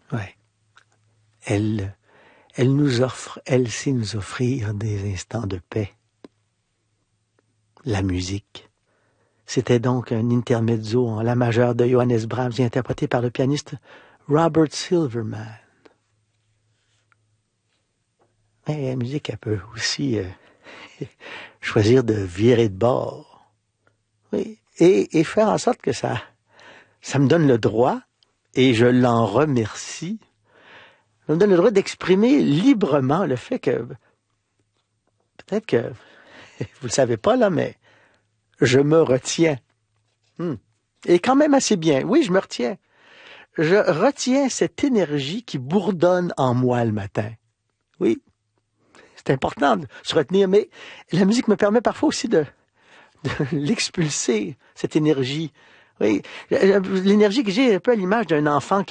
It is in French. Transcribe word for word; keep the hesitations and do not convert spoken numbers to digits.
Ouais. Elle, elle nous offre, elle sait nous offrir des instants de paix. La musique. C'était donc un intermezzo en la majeure de Johannes Brahms, interprété par le pianiste Robert Silverman. Mais la musique, elle peut aussi euh, choisir de virer de bord. Oui. Et, et faire en sorte que ça, ça me donne le droit, et je l'en remercie, ça me donne le droit d'exprimer librement le fait que, peut-être que, vous le savez pas là, mais je me retiens. Hmm. Et quand même assez bien. Oui, je me retiens. Je retiens cette énergie qui bourdonne en moi le matin. Oui, c'est important de se retenir, mais la musique me permet parfois aussi de, de l'expulser, cette énergie. Oui, l'énergie que j'ai est un peu à l'image d'un enfant qui